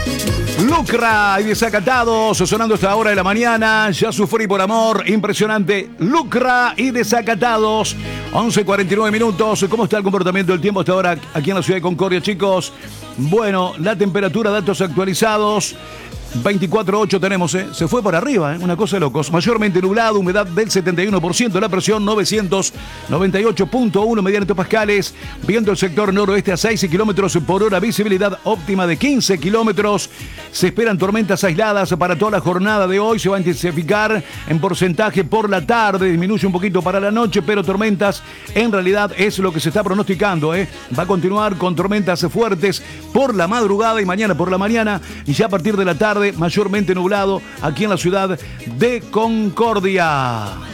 Lucra y Desacatados sonando esta hora de la mañana. Ya sufrí por amor, impresionante. Lucra y Desacatados, 11:49 minutos. ¿Cómo está el comportamiento del tiempo hasta ahora aquí en la ciudad de Concordia, chicos? Bueno, la temperatura, datos actualizados. 24.8 tenemos, se fue por arriba, una cosa de locos. Mayormente nublado, humedad del 71%, la presión 998.1 mediante hectopascales, viento del sector noroeste a 6 kilómetros por hora, visibilidad óptima de 15 kilómetros. Se esperan tormentas aisladas para toda la jornada de hoy, se va a intensificar en porcentaje por la tarde, disminuye un poquito para la noche, pero tormentas en realidad es lo que se está pronosticando, Va a continuar con tormentas fuertes por la madrugada y mañana por la mañana, y ya a partir de la tarde mayormente nublado aquí en la ciudad de Concordia.